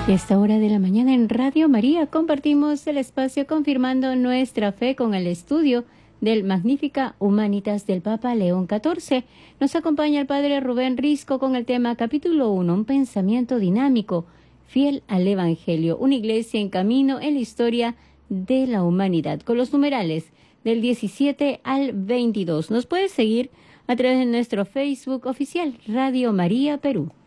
Y a esta hora de la mañana en Radio María compartimos el espacio confirmando nuestra fe con el estudio del Magnificat Humanitas del Papa León XIV. Nos acompaña el Padre Rubén Risco con el tema capítulo 1, un pensamiento dinámico, fiel al Evangelio, una iglesia en camino en la historia de la humanidad, con los numerales del 17 al 22. Nos puede seguir a través de nuestro Facebook oficial Radio María Perú.